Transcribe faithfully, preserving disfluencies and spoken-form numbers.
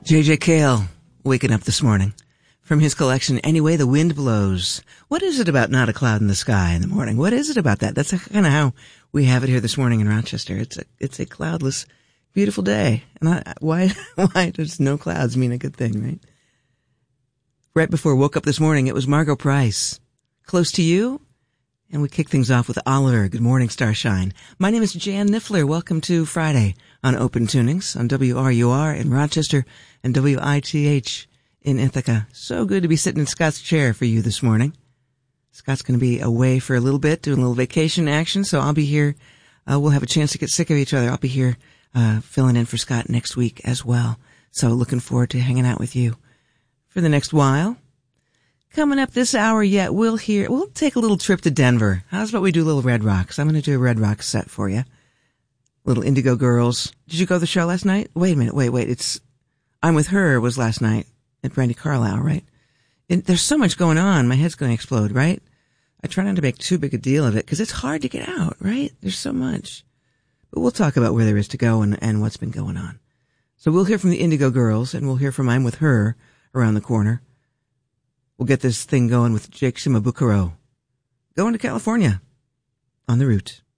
J J Cale, waking up this morning. From his collection, Any Way the Wind Blows. What is it about not a cloud in the sky in the morning? What is it about that? That's kind of how we have it here this morning in Rochester. It's a, it's a cloudless, beautiful day. And I, why, why does no clouds mean a good thing, right? Right before I woke up this morning, it was Margot Price. Close to You? And we kick things off with Oliver. Good morning, Starshine. My name is Jan Niffler. Welcome to Friday on Open Tunings on W R U R in Rochester and W I T H in Ithaca. So good to be sitting in Scott's chair for you this morning. Scott's going to be away for a little bit, doing a little vacation action, so I'll be here. Uh, we'll have a chance to get sick of each other. I'll be here uh filling in for Scott next week as well. So looking forward to hanging out with you for the next while. Coming up this hour yet, we'll hear, we'll take a little trip to Denver. How's about we do a little Red Rocks? I'm going to do a Red Rocks set for you. Little Indigo Girls. Did you go to the show last night? Wait a minute, wait, wait. It's, I'm With Her was last night at Brandi Carlile, right? And there's so much going on. My head's going to explode, right? I try not to make too big a deal of it because it's hard to get out, right? There's so much. But we'll talk about where there is to go and, and what's been going on. So we'll hear from the Indigo Girls and we'll hear from I'm With Her around the corner. We'll get this thing going with Jake Shimabukuro. Going to California on the route.